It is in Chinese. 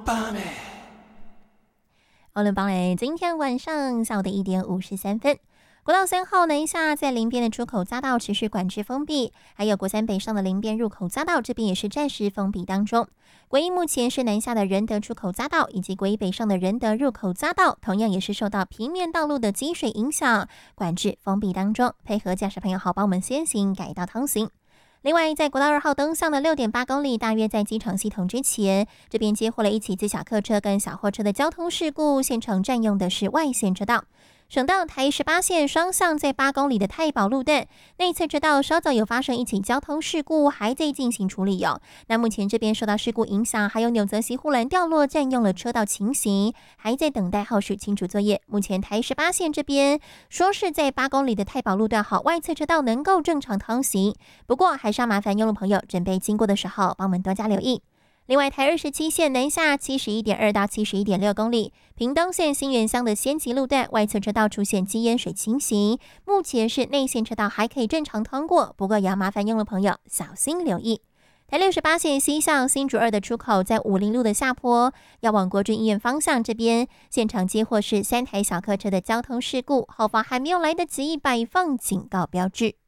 欧伦邦雷，今天晚上下午的1点53分，国道3号南下在林边的出口匝道持续管制封闭，还有国三北上的林边入口匝道这边也是暂时封闭当中。国一目前是南下的仁德出口匝道以及国一北上的仁德入口匝道，同样也是受到平面道路的积水影响，管制封闭当中，配合驾驶朋友好帮我们先行改道通行。另外，在国道2号登向的6.8公里，大约在机场系统之前，这边接获了一起自小客车跟小货车的交通事故，现场占用的是外线车道。省道台18线双向在8公里的太保路段内侧车道稍早有发生一起交通事故，还在进行处理哦。那目前这边受到事故影响，还有纽泽西护栏掉落占用了车道情形，还在等待后续清除作业。目前台18线这边说是在8公里的太保路段好外侧车道能够正常通行，不过还是要麻烦用路朋友准备经过的时候帮我们多加留意。另外，台27线南下71.2到71.6公里，屏东县新园乡的仙吉路段外侧车道出现积淹水情形，目前是内线车道还可以正常通过，不过也要麻烦用路朋友小心留意。台68线西向新竹2的出口在武林路的下坡，要往国军医院方向这边，现场接获是3台小客车的交通事故，后方还没有来得及摆放警告标志。